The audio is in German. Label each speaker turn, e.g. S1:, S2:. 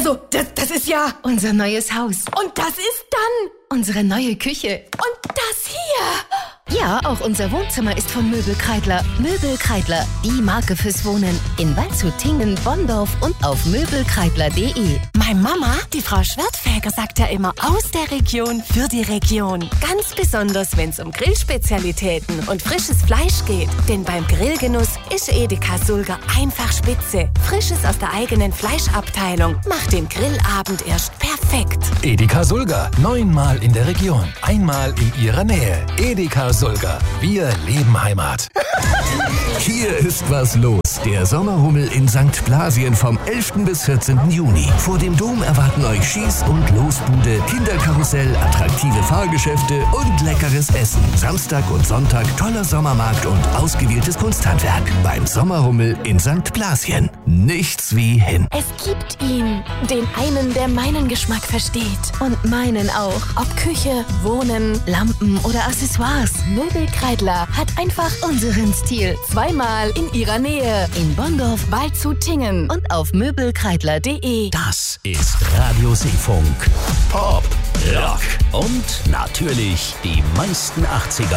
S1: Also, das ist ja...
S2: Unser neues Haus.
S1: Und das ist dann...
S2: Unsere neue Küche.
S1: Und das hier...
S2: Ja, auch unser Wohnzimmer ist von Möbel Kreidler. Möbel Kreidler, die Marke fürs Wohnen. In Waldshut, Tingen, Bonndorf und auf möbelkreidler.de.
S3: Meine Mama, die Frau Schwertfeger, sagt ja immer aus der Region für die Region. Ganz besonders, wenn es um Grillspezialitäten und frisches Fleisch geht. Denn beim Grillgenuss ist Edeka Sulger einfach spitze. Frisches aus der eigenen Fleischabteilung macht den Grillabend erst perfekt.
S4: Edeka Sulger, 9-mal in der Region, einmal in Ihrer Nähe. Edeka Sulger, wir leben Heimat.
S5: Hier ist was los. Der Sommerhummel in St. Blasien vom 11. bis 14. Juni. Vor dem Dom erwarten euch Schieß- und Losbude, Kinderkarussell, attraktive Fahrgeschäfte und leckeres Essen. Samstag und Sonntag toller Sommermarkt und ausgewähltes Kunsthandwerk. Beim Sommerhummel in St. Blasien. Nichts wie hin.
S3: Es gibt ihn, den einen, der meinen Geschmack versteht.
S2: Und meinen auch.
S3: Ob Küche, Wohnen,
S2: Lampen oder Accessoires.
S3: Möbel Kreidler hat einfach
S2: Unseren Stil.
S3: zweimal in ihrer Nähe.
S2: In Bonndorf,
S3: Waldshut, Tingen
S2: und auf möbelkreidler.de.
S5: Das ist Radio Seefunk. Pop, Rock und natürlich die meisten 80er.